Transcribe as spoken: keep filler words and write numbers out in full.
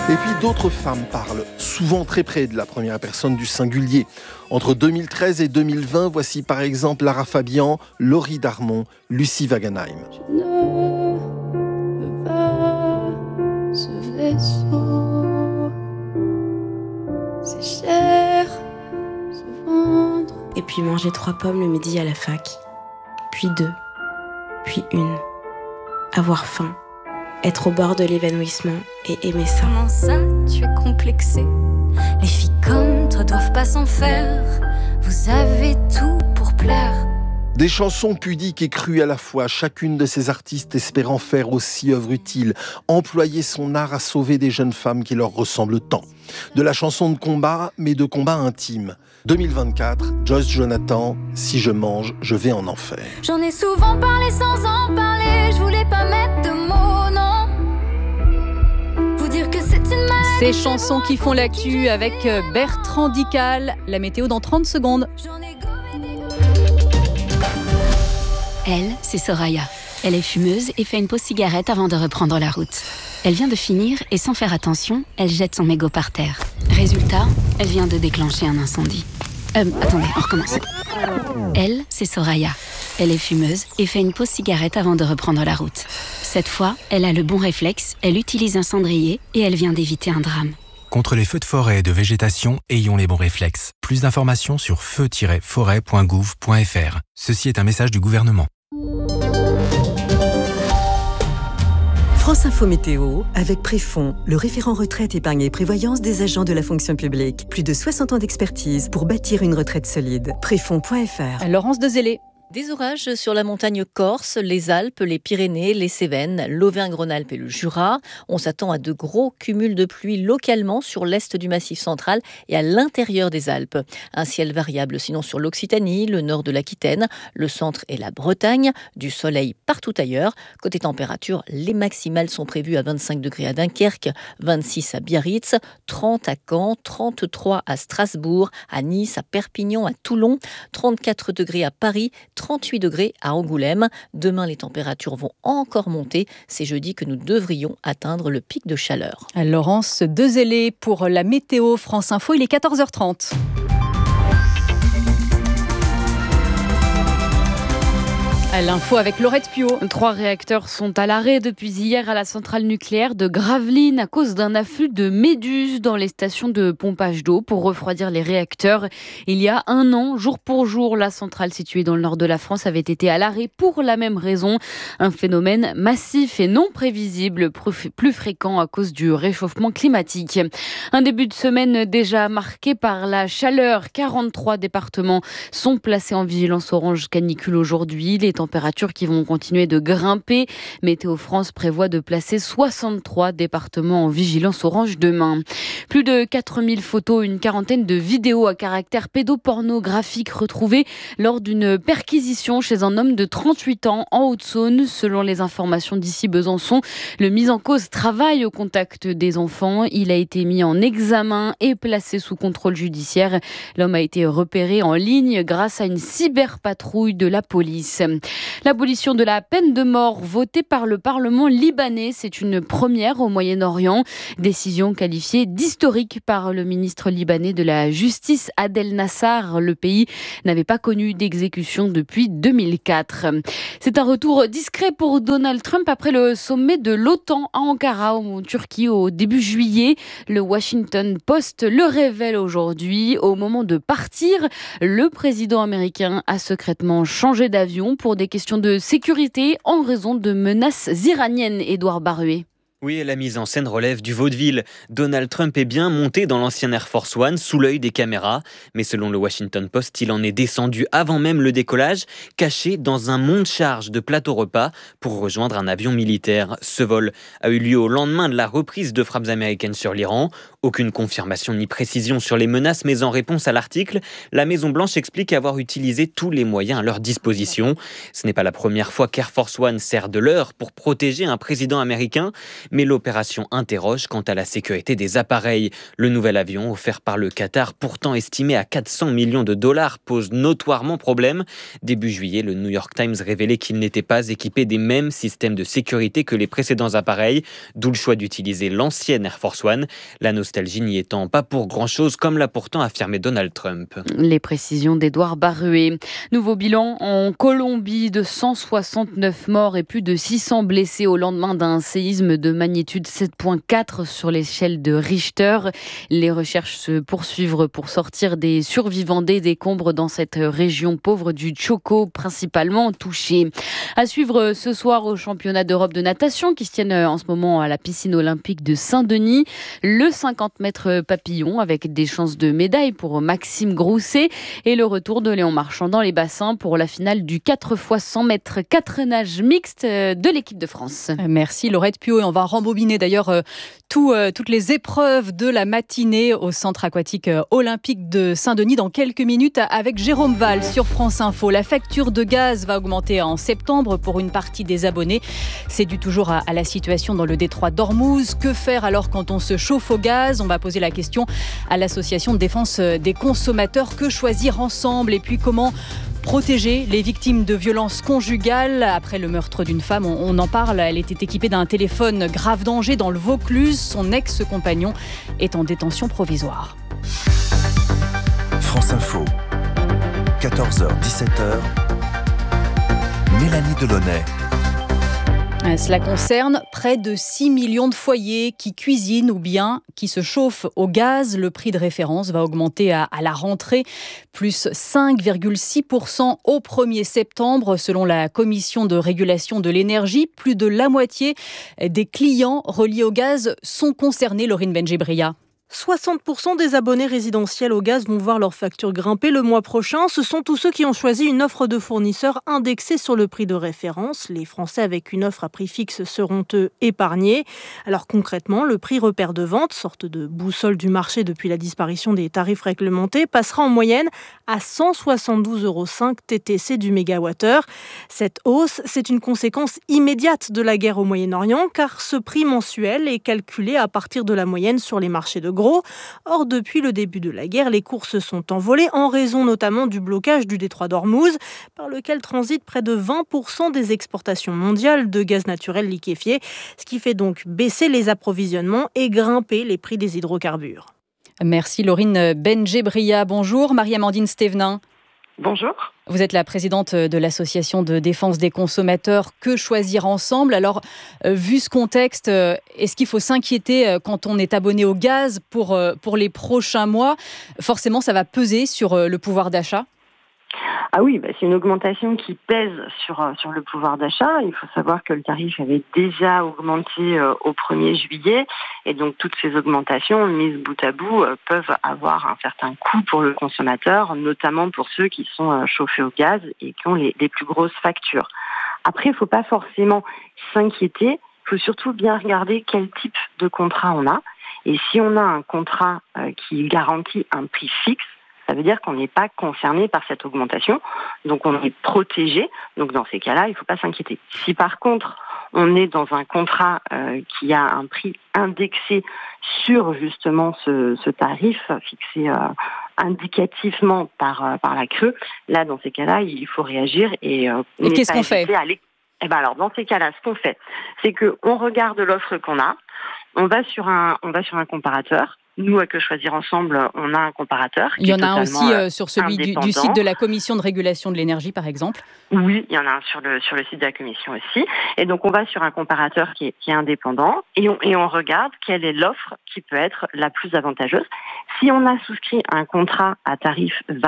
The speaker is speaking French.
Et puis d'autres femmes parlent, souvent très près de la première personne du singulier. Entre deux mille treize et deux mille vingt, voici par exemple Lara Fabian, Laurie Darmon, Lucie Wagenheim. Je ne veux pas ce vaisseau, c'est cher, se vendre. Et puis manger trois pommes le midi à la fac, puis deux, puis une, avoir faim. Être au bord de l'évanouissement et aimer ça. Comment ça, tu es complexée? Les filles comme toi doivent pas s'en faire. Vous avez tout pour plaire. Des chansons pudiques et crues à la fois, chacune de ces artistes espérant faire aussi œuvre utile, employer son art à sauver des jeunes femmes qui leur ressemblent tant. De la chanson de combat, mais de combat intime. deux mille vingt-quatre, Joyce Jonathan, Si je mange, je vais en enfer. J'en ai souvent parlé sans en parler, je voulais pas mettre de mots, non. Vous dire que c'est une maladie. Ces chansons qui font l'actu avec Bertrand Dical. La météo dans trente secondes. J'en ai gommé des gouttes. Elle, c'est Soraya. Elle est fumeuse et fait une pause cigarette avant de reprendre la route. Elle vient de finir et sans faire attention, elle jette son mégot par terre. Résultat, elle vient de déclencher un incendie. Euh, attendez, on recommence. Elle, c'est Soraya. Elle est fumeuse et fait une pause cigarette avant de reprendre la route. Cette fois, elle a le bon réflexe, elle utilise un cendrier et elle vient d'éviter un drame. Contre les feux de forêt et de végétation, ayons les bons réflexes. Plus d'informations sur feu tiret forêt point gouv point f r. Ceci est un message du gouvernement. France Info Météo, avec Préfond, le référent retraite, épargne et prévoyance des agents de la fonction publique. Plus de soixante ans d'expertise pour bâtir une retraite solide. Préfond point f r. Laurence Dezellé. Des orages sur la montagne corse, les Alpes, les Pyrénées, les Cévennes, l'Auvergne-Rhône-Alpes et le Jura. On s'attend à de gros cumuls de pluie localement sur l'est du Massif central et à l'intérieur des Alpes. Un ciel variable sinon sur l'Occitanie, le nord de l'Aquitaine, le centre et la Bretagne. Du soleil partout ailleurs. Côté température, les maximales sont prévues à vingt-cinq degrés à Dunkerque, vingt-six à Biarritz, trente à Caen, trente-trois à Strasbourg, à Nice, à Perpignan, à Toulon, trente-quatre degrés à Paris, trente-huit degrés à Angoulême. Demain, les températures vont encore monter. C'est jeudi que nous devrions atteindre le pic de chaleur. Laurence Dezellé pour la météo France Info. Il est quatorze heures trente. À l'info avec Laurette Piot. Trois réacteurs sont à l'arrêt depuis hier à la centrale nucléaire de Gravelines à cause d'un afflux de méduses dans les stations de pompage d'eau pour refroidir les réacteurs. Il y a un an, jour pour jour, la centrale située dans le nord de la France avait été à l'arrêt pour la même raison. Un phénomène massif et non prévisible, plus fréquent à cause du réchauffement climatique. Un début de semaine déjà marqué par la chaleur. quarante-trois départements sont placés en vigilance orange canicule aujourd'hui. Les températures qui vont continuer de grimper. Météo France prévoit de placer soixante-trois départements en vigilance orange demain. Plus de quatre mille photos, une quarantaine de vidéos à caractère pédopornographique retrouvées lors d'une perquisition chez un homme de trente-huit ans en Haute-Saône. Selon les informations d'ici Besançon, le mis en cause travaille au contact des enfants. Il a été mis en examen et placé sous contrôle judiciaire. L'homme a été repéré en ligne grâce à une cyberpatrouille de la police. L'abolition de la peine de mort votée par le Parlement libanais, c'est une première au Moyen-Orient. Décision qualifiée d'historique par le ministre libanais de la Justice, Adel Nassar. Le pays n'avait pas connu d'exécution depuis deux mille quatre. C'est un retour discret pour Donald Trump après le sommet de l'OTAN à Ankara, en Turquie, au début juillet. Le Washington Post le révèle aujourd'hui. Au moment de partir, le président américain a secrètement changé d'avion pour des questions de sécurité en raison de menaces iraniennes. Édouard Baruet. Oui, la mise en scène relève du vaudeville. Donald Trump est bien monté dans l'ancien Air Force One sous l'œil des caméras. Mais selon le Washington Post, il en est descendu avant même le décollage, caché dans un monte-charge de plateau repas pour rejoindre un avion militaire. Ce vol a eu lieu au lendemain de la reprise de frappes américaines sur l'Iran. Aucune confirmation ni précision sur les menaces, mais en réponse à l'article, la Maison-Blanche explique avoir utilisé tous les moyens à leur disposition. Ce n'est pas la première fois qu'Air Force One sert de leurre pour protéger un président américain. Mais l'opération interroge quant à la sécurité des appareils. Le nouvel avion, offert par le Qatar, pourtant estimé à quatre cents millions de dollars, pose notoirement problème. Début juillet, le New York Times révélait qu'il n'était pas équipé des mêmes systèmes de sécurité que les précédents appareils, d'où le choix d'utiliser l'ancienne Air Force One. La nostalgie n'y étant pas pour grand-chose, comme l'a pourtant affirmé Donald Trump. Les précisions d'Édouard Barruet. Nouveau bilan en Colombie de cent soixante-neuf morts et plus de six cents blessés au lendemain d'un séisme de magnitude sept virgule quatre sur l'échelle de Richter. Les recherches se poursuivent pour sortir des survivants des décombres dans cette région pauvre du Chocó, principalement touchée. À suivre ce soir au championnat d'Europe de natation qui se tiennent en ce moment à la piscine olympique de Saint-Denis. Le cinquante mètres papillon avec des chances de médaille pour Maxime Grousset et le retour de Léon Marchand dans les bassins pour la finale du quatre fois cent mètres quatre nages mixtes de l'équipe de France. Merci Laurette Puot et on va rembobiner d'ailleurs euh, tout, euh, toutes les épreuves de la matinée au centre aquatique euh, olympique de Saint-Denis dans quelques minutes avec Jérôme Val sur France Info. La facture de gaz va augmenter en septembre pour une partie des abonnés. C'est dû toujours à, à la situation dans le détroit d'Ormuz. Que faire alors quand on se chauffe au gaz ? On va poser la question à l'association de défense des consommateurs. Que choisir ensemble ? Et puis comment protéger les victimes de violences conjugales. Après le meurtre d'une femme, on, on en parle, elle était équipée d'un téléphone grave danger dans le Vaucluse. Son ex-compagnon est en détention provisoire. France Info, quatorze heures dix-sept heures, Mélanie Delaunay. Cela concerne près de six millions de foyers qui cuisinent ou bien qui se chauffent au gaz. Le prix de référence va augmenter à, à la rentrée, plus cinq virgule six pour cent au premier septembre, selon la Commission de régulation de l'énergie. Plus de la moitié des clients reliés au gaz sont concernés, Laurine Benjebria. soixante pour cent des abonnés résidentiels au gaz vont voir leur facture grimper le mois prochain. Ce sont tous ceux qui ont choisi une offre de fournisseur indexée sur le prix de référence. Les Français avec une offre à prix fixe seront eux épargnés. Alors concrètement, le prix repère de vente, sorte de boussole du marché depuis la disparition des tarifs réglementés, passera en moyenne à cent soixante-douze virgule cinq euros T T C du mégawattheure. Cette hausse, c'est une conséquence immédiate de la guerre au Moyen-Orient, car ce prix mensuel est calculé à partir de la moyenne sur les marchés de gros. Or, depuis le début de la guerre, les cours se sont envolés en raison notamment du blocage du détroit d'Ormuz, par lequel transitent près de vingt pour cent des exportations mondiales de gaz naturel liquéfié, ce qui fait donc baisser les approvisionnements et grimper les prix des hydrocarbures. Merci Laurine Benjebria. Bonjour Marie-Amandine Stévenin. Bonjour. Vous êtes la présidente de l'association de défense des consommateurs Que choisir ensemble. Alors, euh, vu ce contexte, euh, est-ce qu'il faut s'inquiéter euh, quand on est abonné au gaz pour, euh, pour les prochains mois ? Forcément, ça va peser sur euh, le pouvoir d'achat ? Ah oui, bah c'est une augmentation qui pèse sur, sur le pouvoir d'achat. Il faut savoir que le tarif avait déjà augmenté euh, au premier juillet et donc toutes ces augmentations mises bout à bout euh, peuvent avoir un certain coût pour le consommateur, notamment pour ceux qui sont euh, chauffés au gaz et qui ont les, les plus grosses factures. Après, il ne faut pas forcément s'inquiéter, il faut surtout bien regarder quel type de contrat on a. Et si on a un contrat euh, qui garantit un prix fixe, ça veut dire qu'on n'est pas concerné par cette augmentation, donc on est protégé. Donc dans ces cas-là, il ne faut pas s'inquiéter. Si par contre, on est dans un contrat euh, qui a un prix indexé sur justement ce, ce tarif fixé euh, indicativement par, euh, par la C R E, là dans ces cas-là, il faut réagir. Et, euh, et qu'est-ce qu'on fait ? Eh ben alors dans ces cas-là, ce qu'on fait, c'est qu'on regarde l'offre qu'on a, on va sur un, on va sur un comparateur. Nous, à Que choisir ensemble, on a un comparateur. Il y en a un aussi euh, sur celui du, du site de la Commission de régulation de l'énergie, par exemple. Oui, il y en a un sur le, sur le site de la Commission aussi. Et donc, on va sur un comparateur qui est, qui est indépendant et on, et on regarde quelle est l'offre qui peut être la plus avantageuse. Si on a souscrit un contrat à tarif